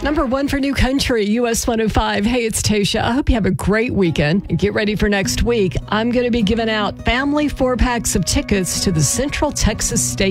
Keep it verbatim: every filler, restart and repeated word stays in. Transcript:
Number one for New Country, U S one oh five. Hey, it's Tasha. I hope you have a great weekend and get ready for next week. I'm going to be giving out family four packs of tickets to the Central Texas State